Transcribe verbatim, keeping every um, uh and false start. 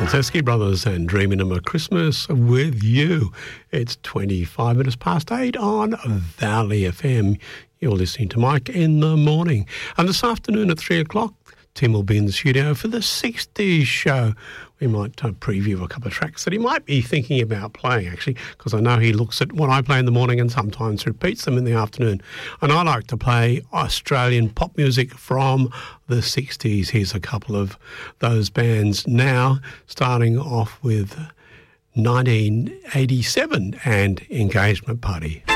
Teskey Brothers and Dreaming of a Christmas with You. It's twenty-five minutes past eight on Valley F M. You're listening to Mike in the Morning. And this afternoon at three o'clock, Tim will be in the studio for the sixties show. We might uh, preview a couple of tracks that he might be thinking about playing, actually, because I know he looks at what I play in the morning and sometimes repeats them in the afternoon. And I like to play Australian pop music from the sixties. Here's a couple of those bands now, starting off with nineteen eighty-seven and Engagement Party.